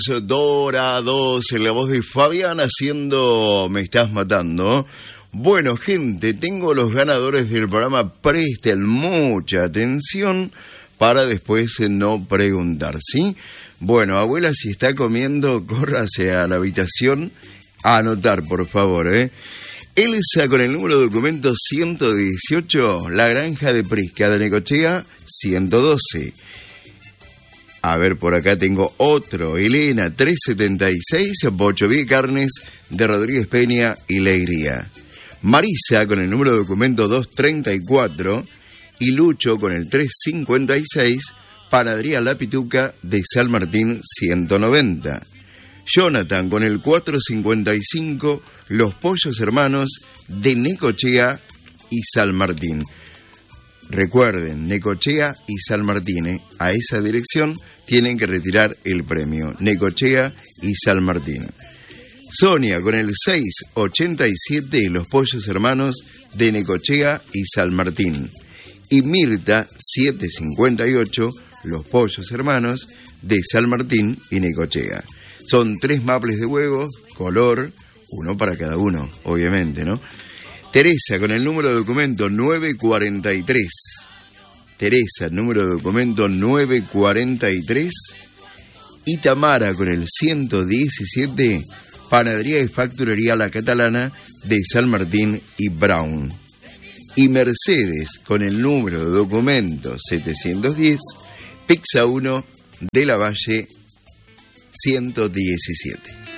Dorados en la voz de Fabián haciendo Me Estás Matando. Bueno, gente, tengo los ganadores del programa. Presten mucha atención para después no preguntar, ¿sí? Bueno, abuela, si está comiendo, córrase a la habitación a anotar, por favor, ¿eh? Elsa con el número de documento 118, La Granja de Prisca de Necochea, 112. A ver, por acá tengo otro, Elena, 376, Bochoví Carnes de Rodríguez Peña y Leiría. Marisa con el número de documento 234 y Lucho con el 356, Panadería La Pituca de San Martín, 190. Jonathan con el 455, Los Pollos Hermanos de Necochea y San Martín. Recuerden, Necochea y San Martín, a esa dirección tienen que retirar el premio. Necochea y San Martín. Sonia con el 687, Los Pollos Hermanos de Necochea y San Martín. Y Mirta, 758, Los Pollos Hermanos de San Martín y Necochea. Son 3 maples de huevos, color, uno para cada uno, obviamente, ¿no? Teresa con el número de documento 943. Teresa, número de documento 943. Y Tamara con el 117, Panadería y Facturería La Catalana de San Martín y Brown. Y Mercedes con el número de documento 710, Pizza 1 de la Valle 117.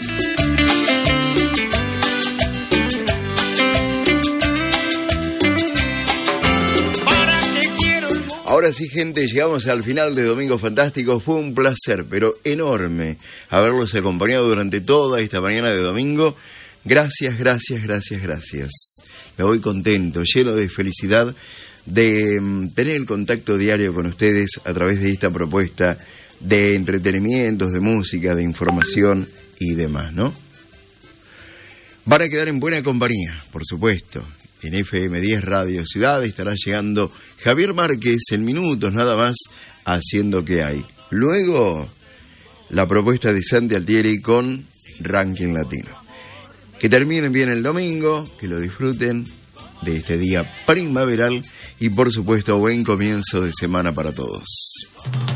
Ahora sí, gente, llegamos al final de Domingo Fantástico. Fue un placer, pero enorme, haberlos acompañado durante toda esta mañana de domingo. Gracias, gracias, gracias, gracias. Me voy contento, lleno de felicidad de tener el contacto diario con ustedes a través de esta propuesta de entretenimientos, de música, de información y demás, ¿no? Van a quedar en buena compañía, por supuesto. En FM 10 Radio Ciudad estará llegando Javier Márquez en minutos nada más, haciendo que hay. Luego, la propuesta de Santi Altieri con Ranking Latino. Que terminen bien el domingo, que lo disfruten de este día primaveral y por supuesto buen comienzo de semana para todos.